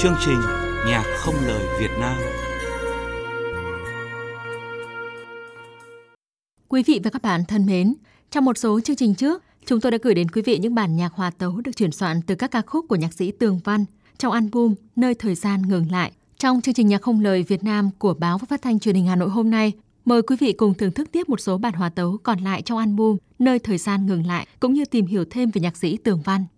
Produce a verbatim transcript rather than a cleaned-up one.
chương trình Nhạc không lời Việt Nam. Quý vị và các bạn thân mến, trong một số chương trình trước, chúng tôi đã gửi đến quý vị những bản nhạc hòa tấu được chuyển soạn từ các ca khúc của nhạc sĩ Tường Văn trong album Nơi thời gian ngừng lại. Trong chương trình Nhạc không lời Việt Nam của Báo Phát thanh Truyền hình Hà Nội hôm nay, mời quý vị cùng thưởng thức tiếp một số bản hòa tấu còn lại trong album Nơi thời gian ngừng lại, cũng như tìm hiểu thêm về nhạc sĩ Tường Văn.